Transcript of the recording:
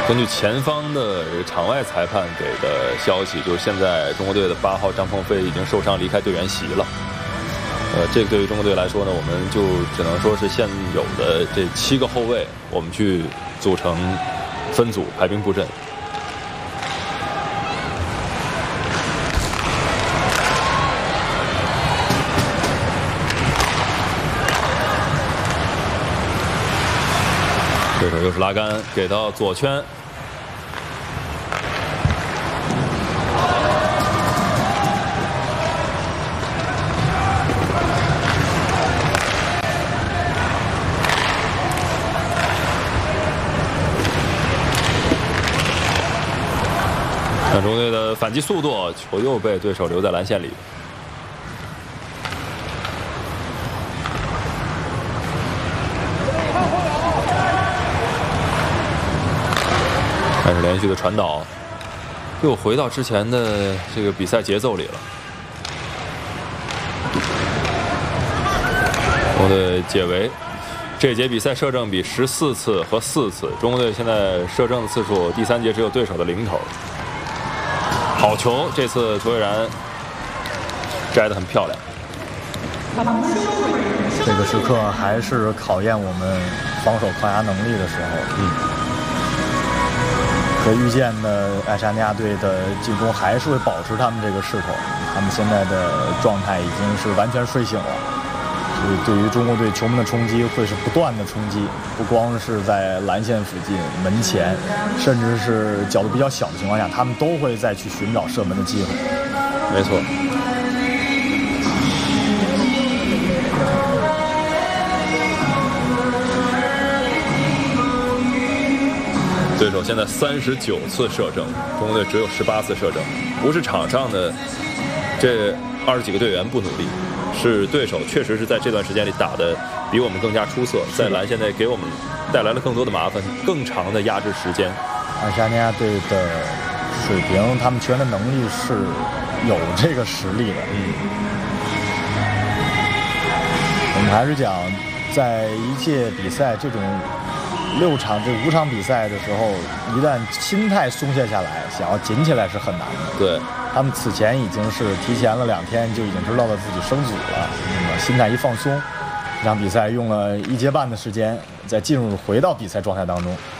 根据前方的这个场外裁判给的消息，就是现在中国队的8号张鹏飞已经受伤离开队员席了。这个对于中国队来说呢，我们就只能说是现有的这7个后卫，我们去组成分组排兵布阵。对手又是拉杆，给到左圈。看中国队的反击速度，球又被对手留在篮线里。开始连续的传导，又回到之前的这个比赛节奏里了。中国队解围，这节比赛射正比14次和4次，中国队现在射正的次数第3节只有对手的0头。好球，这次卓伟然摘得很漂亮。 这个时刻还是考验我们防守抗压能力的时候。可预见的爱沙尼亚队的进攻还是会保持他们这个势头，他们现在的状态已经是完全睡醒了，所以对于中国队球门的冲击会是不断的冲击，不光是在篮线附近、门前，甚至是角度比较小的情况下，他们都会再去寻找射门的机会。 没错。对手现在39次射正，中国队只有18次射正，不是场上的这20几个队员不努力，是对手确实是在这段时间里打得比我们更加出色，在篮线内给我们带来了更多的麻烦，更长的压制时间。 爱沙尼亚队的水平，他们球员的能力是有这个实力的。我们还是讲，在一届比赛这种5场比赛的时候，一旦心态松懈下来，想要紧起来是很难的。 对， 他们此前已经是提前了2天就已经知道了自己升组了，心态一放松，这场比赛用了1节半的时间，再回到比赛状态当中。